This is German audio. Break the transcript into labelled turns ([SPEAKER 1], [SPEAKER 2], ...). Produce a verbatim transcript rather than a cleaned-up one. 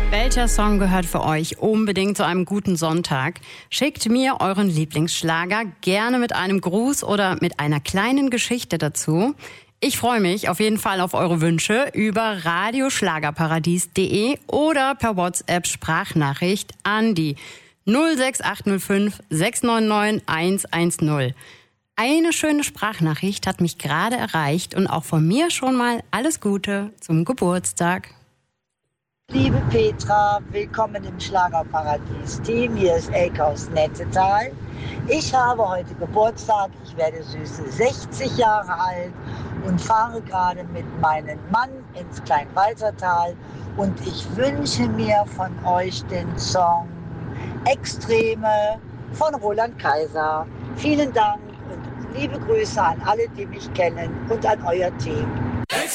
[SPEAKER 1] Welcher Song gehört für euch unbedingt zu einem guten Sonntag? Schickt mir euren Lieblingsschlager gerne mit einem Gruß oder mit einer kleinen Geschichte dazu. Ich freue mich auf jeden Fall auf eure Wünsche über radioschlagerparadies punkt de oder per WhatsApp-Sprachnachricht an die null sechs acht null fünf sechs neun neun eins eins null. Eine schöne Sprachnachricht hat mich gerade erreicht und auch von mir schon mal alles Gute zum Geburtstag.
[SPEAKER 2] Liebe Petra, willkommen im Schlagerparadies-Team. Hier ist Elke aus Nettetal. Ich habe heute Geburtstag, ich werde süße sechzig Jahre alt und fahre gerade mit meinem Mann ins Kleinwalsertal. Und ich wünsche mir von euch den Song Extreme von Roland Kaiser. Vielen Dank und liebe Grüße an alle, die mich kennen und an euer Team.